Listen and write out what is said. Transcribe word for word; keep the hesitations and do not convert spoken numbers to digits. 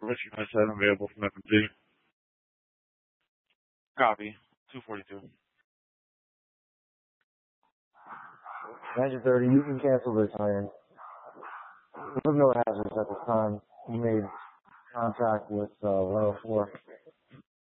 Which units have available from F M T? Copy. two forty-two. nineteen thirty, you can cancel this iron. There was no hazards at the time. You made contact with uh, one oh four.